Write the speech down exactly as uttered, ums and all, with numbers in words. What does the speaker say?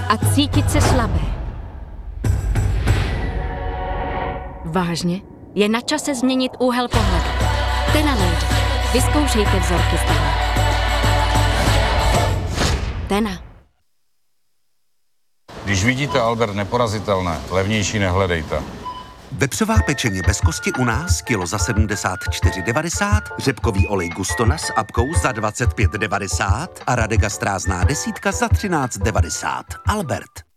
a cítit se slabé. Vážně? Je na čase změnit úhel pohledu. Tena nejde. Vyzkoušejte vzorky z Tena. Tena. Když vidíte Albert neporazitelné, levnější nehledejte. Vepřová pečeně bez kosti u nás kilo za sedmdesát čtyři devadesát, řepkový olej Gustona s apkou za dvacet pět devadesát a Radega strázná desítka za třináct devadesát. Albert.